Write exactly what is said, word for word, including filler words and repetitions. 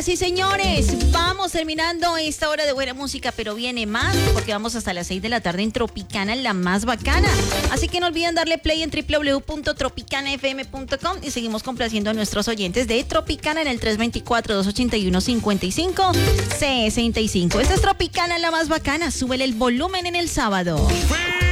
Señoras y señores, vamos terminando esta hora de buena música, pero viene más, porque vamos hasta las seis de la tarde en Tropicana, la más bacana. Así que no olviden darle play en doble u doble u doble u punto tropicana f m punto com y seguimos complaciendo a nuestros oyentes de Tropicana en el tres dos cuatro, dos ocho uno, cinco cinco seis cinco. Esta es Tropicana, la más bacana. Súbele el volumen en el sábado.